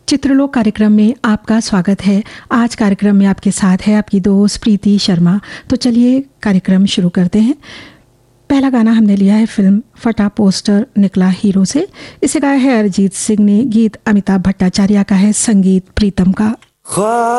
चित्रलोक कार्यक्रम में आपका स्वागत है। आज कार्यक्रम में आपके साथ है आपकी दोस्त प्रीति शर्मा। तो चलिए कार्यक्रम शुरू करते हैं। पहला गाना हमने लिया है फिल्म फटा पोस्टर निकला हीरो से। इसे गाया है अरिजीत सिंह ने, गीत अमिताभ भट्टाचार्य का है, संगीत प्रीतम का।